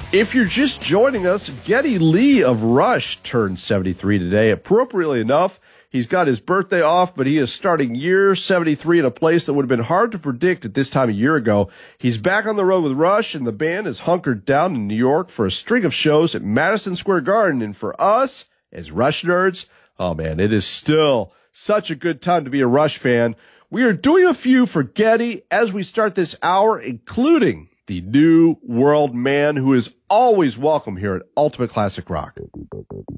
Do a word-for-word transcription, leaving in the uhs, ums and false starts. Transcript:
If you're just joining us, Geddy Lee of Rush turned seventy-three today. Appropriately enough, he's got his birthday off, but he is starting year seventy-three in a place that would have been hard to predict at this time a year ago. He's back on the road with Rush, and the band is hunkered down in New York for a string of shows at Madison Square Garden. And for us, as Rush nerds, oh man, it is still such a good time to be a Rush fan. We are doing a few for Geddy as we start this hour, including the New World Man, who is always welcome here at Ultimate Classic Rock.